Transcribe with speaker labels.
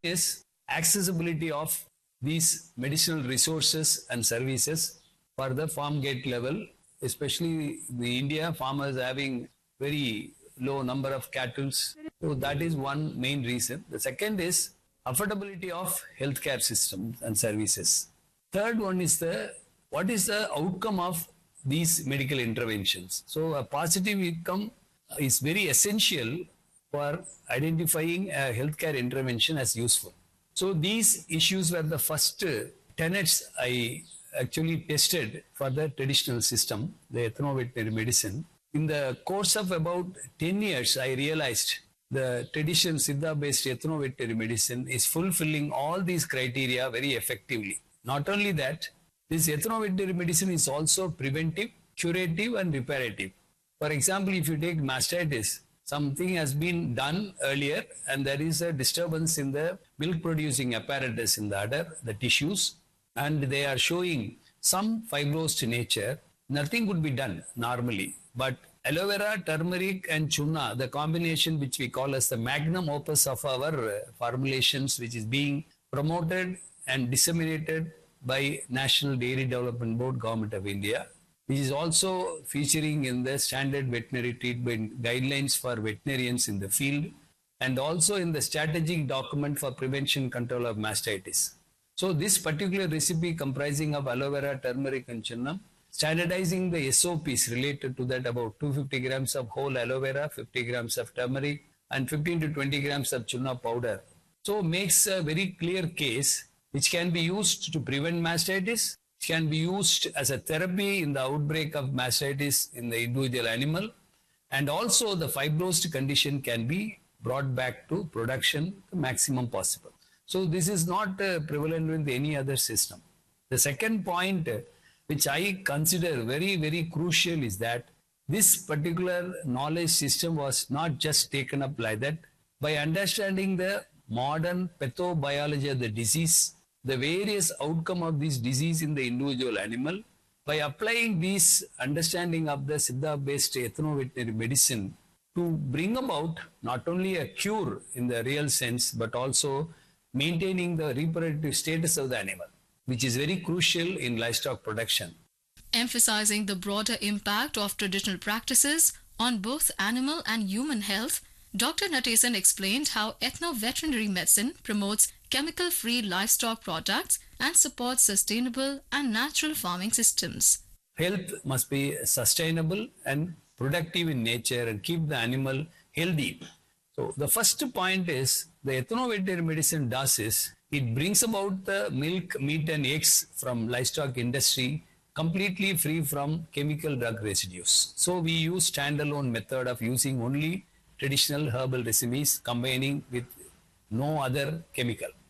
Speaker 1: is accessibility of these medicinal resources and services for the farm gate level, especially the India farmers having very low number of cattle. So that is one main reason. The second is affordability of healthcare systems and services. Third one is what is the outcome of these medical interventions. So a positive outcome is very essential for identifying a healthcare intervention as useful. So these issues were the first tenets I actually tested for the traditional system, the ethno-veterinary medicine. In the course of about 10 years, I realized the traditional Siddha-based ethno-veterinary medicine is fulfilling all these criteria very effectively. Not only that, this ethno-veterinary medicine is also preventive, curative and reparative. For example, if you take mastitis, something has been done earlier and there is a disturbance in the milk producing apparatus in the udder, the tissues, and they are showing some fibrosed nature. Nothing would be done normally, but aloe vera, turmeric and chunna, the combination which we call as the magnum opus of our formulations, which is being promoted and disseminated by National Dairy Development Board, Government of India, which is also featuring in the standard veterinary treatment guidelines for veterinarians in the field and also in the strategic document for prevention control of mastitis. So this particular recipe comprising of aloe vera, turmeric and chunna, standardizing the SOPs related to that, about 250 grams of whole aloe vera, 50 grams of turmeric and 15 to 20 grams of chunna powder. So makes a very clear case which can be used to prevent mastitis, which can be used as a therapy in the outbreak of mastitis in the individual animal, and also the fibrosed condition can be brought back to production the maximum possible. So this is not prevalent with any other system. The second point which I consider very, very crucial is that this particular knowledge system was not just taken up like that. By understanding the modern pathobiology of the disease, the various outcome of this disease in the individual animal, by applying this understanding of the Siddha-based ethno-veterinary medicine to bring about not only a cure in the real sense, but also maintaining the reproductive status of the animal, which is very crucial in livestock production.
Speaker 2: Emphasizing the broader impact of traditional practices on both animal and human health, Dr. Natesan explained how ethno-veterinary medicine promotes chemical-free livestock products and supports sustainable and natural farming systems.
Speaker 1: Health must be sustainable and productive in nature and keep the animal healthy. So the first point is the ethno-veterinary medicine does is it brings about the milk, meat and eggs from livestock industry completely free from chemical drug residues. So we use standalone method of using only traditional herbal recipes combining with no other chemical.